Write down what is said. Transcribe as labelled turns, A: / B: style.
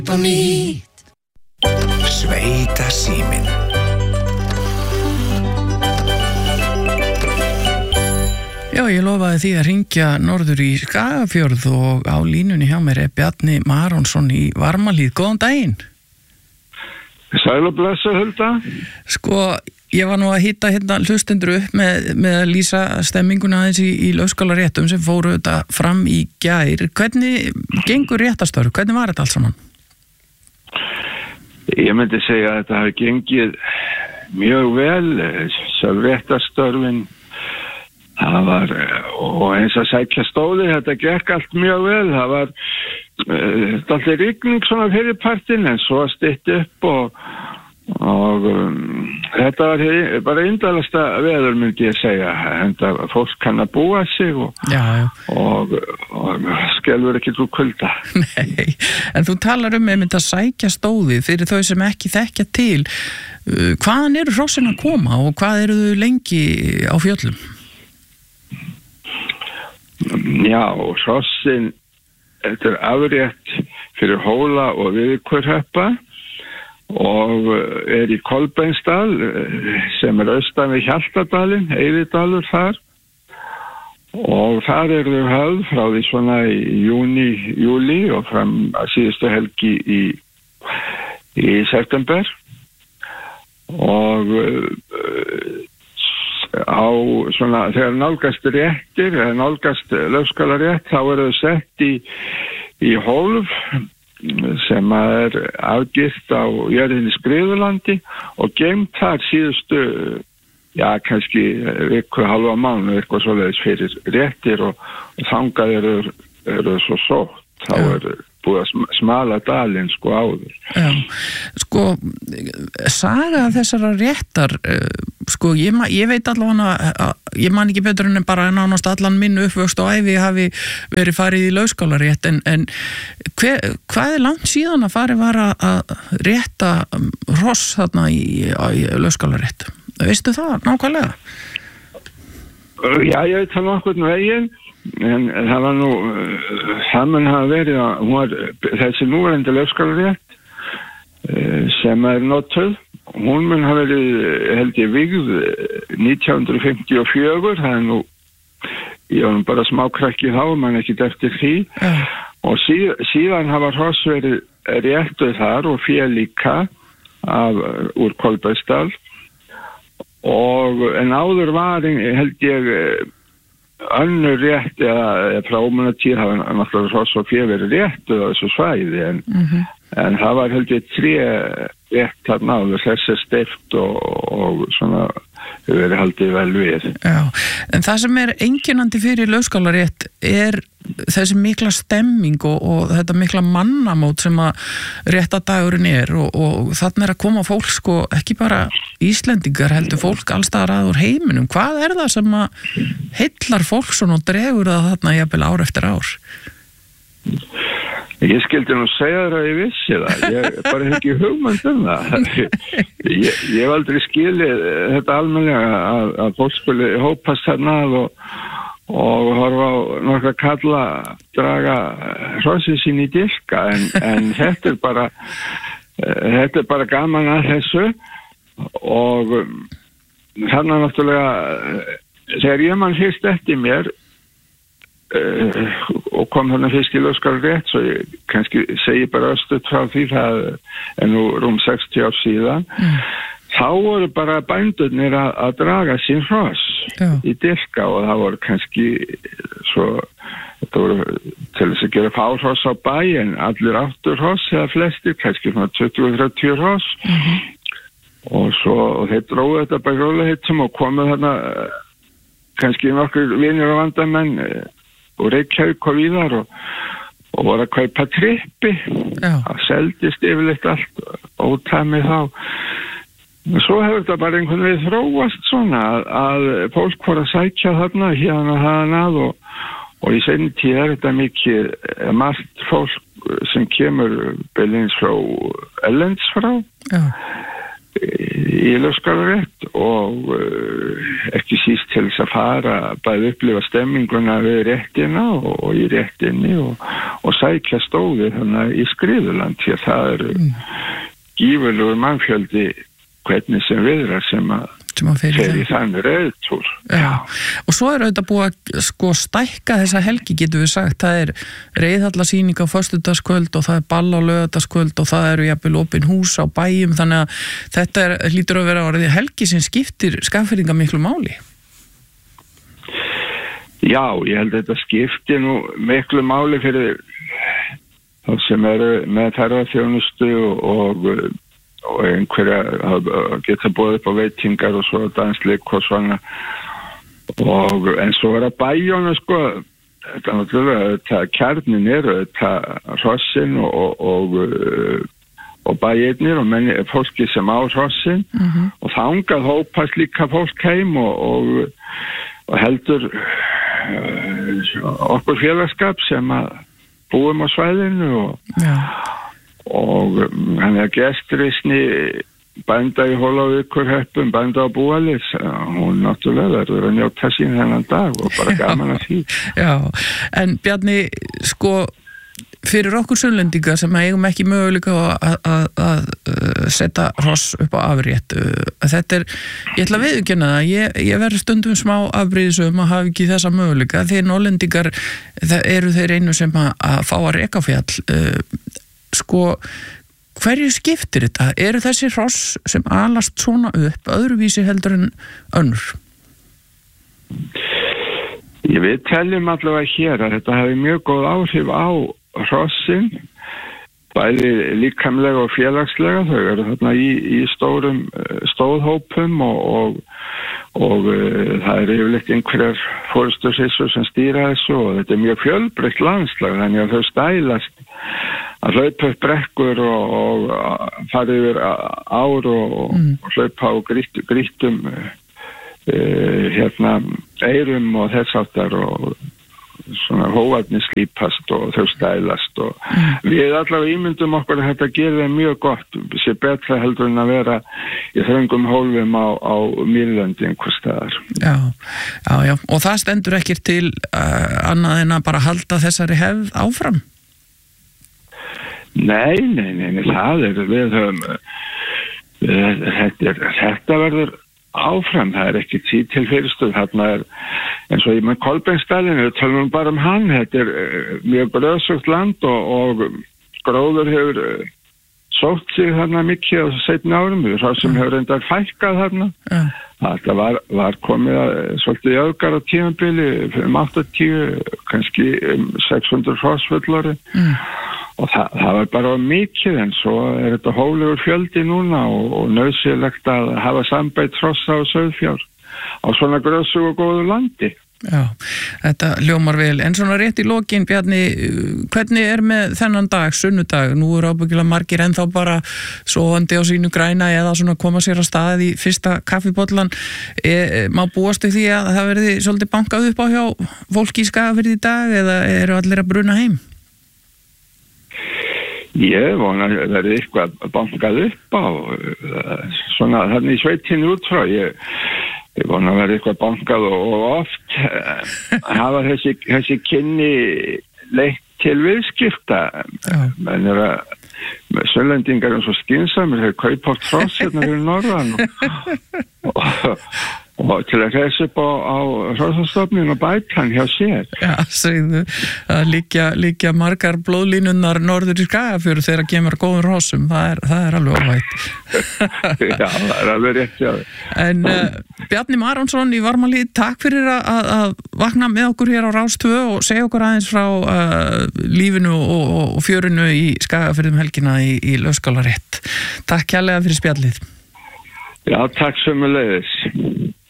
A: Sveitasíminn. Já, ég lofaði því að hringja norður í Skagafjörð og á línunni hjá mér Bjarni Maronsson í Varmahlíð. Góðan daginn.
B: Sæl og blessa, Hulda.
A: Sko, ég var nú að hitta hlustendur upp með að lýsa stemminguna aðeins í Laugskólaréttum sem fóru þetta fram í gær. Hvernig gengur réttastörf? Hvernig var þetta alls saman?
B: Ég myndi segja að þetta hafi gengið mjög vel. Sjálf réttastörfin það var, og eins að sækja stóði, þetta gekk allt mjög vel. Það var alltaf rigning svona fyrir partinn, en svo stytti upp og þetta var bara indalasta veður, myndi ég segja. Enda fólk kann að búa sig og skelfur ekki úr kulda.
A: Nei, en þú talar einmitt að sækja stóði fyrir þau sem ekki þekkja til. Hvaðan eru hrossin að koma og hvað eru þau lengi á fjöllum?
B: Já, hrossin, þetta afrétt fyrir Hóla og Viðkurhöppa og í Kolbeinsdal sem austan við Hjaltadalinn, Eiðidalur þar, og þar eru þau höfð frá því svona í júli og fram að síðustu helgi í september, og á svona, þegar nálgast réttir eða nálgast Laugskólarétt, þá eru þau sett í hólf sem er afgirt á jörðinni Skriðulandi og geymt þar síðustu, kannski viku, halva mánuð, eitthvað svoleiðis fyrir réttir, og þangað eru svo sótt. Þá búið að smala dalinn áður.
A: Já, saga þessara réttar, ég veit allavega ég man ekki betur en bara nánast allan minn uppvöxt og ævi hafi verið farið í Laugskólarétt, en hvað langt síðan að farið var að rétta hross þarna í Laugskólarétt? Veistu það nákvæmlega?
B: Já, ég veit það nokkurn veginn, en það var nú það mun hafa verið að þessi núverandi Laugskólarétt sem notuð, hún mun hafa verið, held ég, vígð 1954. Það nú, ég var nú bara smákrakki þá, man ekki eftir því, og síðan hafa hross verið réttuð þar og fé líka úr Kolbeinsdal, en áður var, held ég, önnur rétt eða frá ómunatíð hafa náttúrulega hross og fé verið réttuð á þessu svæði, en það var, held ég, 3 rétt þarna áður, þessi steypt og svona hefur verið haldið vel við.
A: Já, en það sem er einkennandi fyrir Laugskólarétt er þessi mikla stemming og þetta mikla mannamót sem að réttadagurinn er, og þarna er að koma fólk, ekki bara Íslendingar, heldur fólk allstaðar að úr heiminum. Hvað er það sem að heillar fólk svona og dregur það þarna jafnvel ár eftir ár?
B: Ég skildi nú segja þér að ég vissi það. Ég bara hef ekki hugmynd það. Ég hef aldrei skilið þetta almennilega að fólk skuli hópast þarna og horfa á nokkra kalla draga hrossin sín í dilka, en þetta er bara gaman að þessu, og þannig náttúrulega þegar ég mann fyrst eftir mér og kom þarna fyrst í Laugskólarétt, svo ég kannski segi bara östuð frá því, það er nú rúm 60 ár síðan, þá voru bara bændurnir að draga sín hross í dilka, og það voru kannski þetta voru til þess að gera fárhross á bæinn, allir 8 hross eða flestir, kannski 20-30 hross, og þeir dróðu þetta bara rólegheitum og komu þarna kannski nokkur vinir og vandamenn og Reykjavík og víðar og voru að kaupa trippi. Það seldist yfirleitt allt ótæmið þá. Svo hefur þetta bara einhvern veginn þróast svona að fólk voru að sækja þarna hérna þaðan að, og í seinni tíð er þetta mikið margt fólk sem kemur beinlínis frá erlends frá. í Laugskólarétt og ekki síst til þess að fara bæði upplifa stemminguna við réttina og í réttinni og sækja stóðið þannig í Skriðuland því að það eru gífurlegur mannfjöldi hvernig sem viðrar sem að fer í þannig reiðtúr.
A: Já, og svo auðvitað búið að sko stækka þessa helgi, getum við sagt, það reiðhallasýning á föstudagskvöld og það ball á laugardagskvöld og það eru jafnvel opin hús á bæjum, þannig að þetta hlýtur að vera orðið helgi sem skiptir Skagfirðinga miklu máli.
B: Já, ég held að þetta skiptir nú miklu máli fyrir þá sem eru með ferðaþjónustu og einhverja geta búið upp á veitingar og svo dansleik og svona en svo að bæjónu sko þetta náttúrulega kjarnin þetta hrossin og bæirnir og fólki sem á hrossin og þangað hópast líka fólk heim og heldur okkur félagskap sem að búum á svæðinu og hann gesturisni bænda í Hólavíkurhöppum, bænda á Búalis, hún náttúrulega verður að njóta sín þennan dag og bara gaman að því.
A: Já, en Bjarni, sko, fyrir okkur sunnlendinga sem eigum ekki möguleika að setja hross upp á afrétt, þetta ég ætla að viðurkenna það, ég verður stundum smá afbrýðisum að hafa ekki þessa möguleika, því norðlendingar eru þeir einu sem að fá að reka fjall, sko, hverju skiptir þetta? Eru þessi hross sem alast svona upp öðruvísi heldur en önnur?
B: Við teljum allavega hér að þetta hefði mjög góð áhrif á hrossin, bæði líkamlega og félagslega, þau eru þarna í stórum stóðhópum og það eru yfirleitt einhverjar forystursissur sem stýra þessu og þetta mjög fjölbreytt landslag, þannig að þau stælast að hlaupa upp brekkur og fara yfir ár og hlaupa á grítum eyrum og þess áttar og svona hóarnir slípast og þau stælast og við allavega ímyndum okkur að þetta gerir mjög gott, sé betra heldur en að vera í þröngum hólfum á Mýrlandi einhvers staðar.
A: Já, og það stendur ekkert til annað en að bara halda þessari hefð áfram?
B: Nei, það við höfum þetta verður áfram, það ekki tíð til fyrirstöð, þarna eins og með Kolbeinsdalinn, við tölum bara hann, þetta mjög grösugt land og gróður hefur sótt sig þarna mikið á seinni árum, það sem hefur reyndar fækkað þarna, þetta var komið svolítið í öfgar á tímabili, 80, kannski 600 hrossfullorði og það var bara mikið en svo þetta hóflegur fjöldi núna og nauðsynlegt að hafa sambætt hrossa og sauðfjár á svona grössu og góðu landi.
A: Já, þetta hljómar vel. En svona rétt í lokin, Bjarni, hvernig með þennan dag, sunnudag? Nú ábyggilega margir ennþá bara sofandi á sínu græna eða svona koma sér á stað í fyrsta kaffibollan. Má búast við því að það verði svolítið bankað upp á hjá fólki í Skagafirði í dag eða eru allir að bruna heim?
B: Ég vona að það verði eitthvað bankað upp á svona þannig í sveitinni út frá ég vona að verði eitthvað bankað og oft hafa þessi kynni leitt til viðskipta menn að söllendingar eins og skynsamir þeir kaupa á hross hérna fyrir norðan og til að reysa upp á hrossastofnin og bætan hjá sér.
A: Já, segðu að líkja margar blóðlínunnar norður í Skagafjörð þegar kemur góðum hrossum, það er alveg óvægt.
B: Já, það er alveg rétt, já.
A: En Bjarni Marónsson í Varmalíð, takk fyrir að vakna með okkur hér á Rás 2 og segja okkur aðeins frá lífinu og fjörinu í Skagafjörðum helgina í Laugskólarétt. Takk kærlega fyrir spjallið.
B: Já, takk sömuleiðis.